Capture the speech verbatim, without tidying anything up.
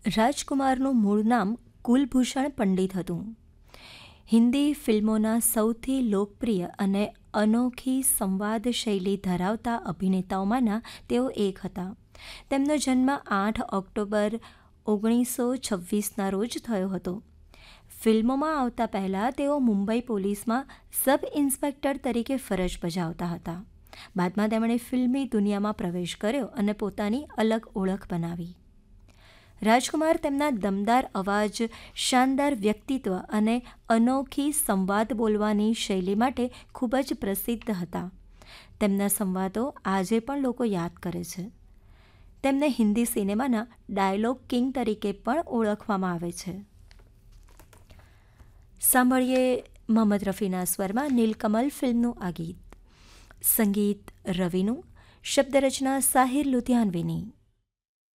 રાજકુમારનું મૂળ નામ કુલભૂષણ પંડિત હતું. હિન્દી ફિલ્મોના સૌથી લોકપ્રિય અને અનોખી સંવાદ શૈલી ધરાવતા અભિનેતાઓમાંના તેઓ એક હતા. તેમનો જન્મ આઠ ઓક્ટોબર ઓગણીસો છવ્વીસના રોજ થયો હતો. ફિલ્મોમાં આવતા પહેલાં તેઓ મુંબઈ પોલીસમાં સબ ઇન્સ્પેક્ટર તરીકે ફરજ બજાવતા હતા. બાદમાં તેમણે ફિલ્મી દુનિયામાં પ્રવેશ કર્યો અને પોતાની અલગ ઓળખ બનાવી. રાજકુમાર તેમના દમદાર અવાજ, શાનદાર વ્યક્તિત્વ અને અનોખી સંવાદ બોલવાની શૈલી માટે ખૂબ જ પ્રસિદ્ધ હતા. તેમના સંવાદો આજે પણ લોકો યાદ કરે છે. તેમને હિન્દી સિનેમાના ડાયલોગ કિંગ તરીકે પણ ઓળખવામાં આવે છે. સાંભળીએ મોહમ્મદ રફીના સ્વરમાં નીલકમલ ફિલ્મનું આ ગીત. સંગીત રવિનું, શબ્દરચના સાહિર લુધિયાનવીની.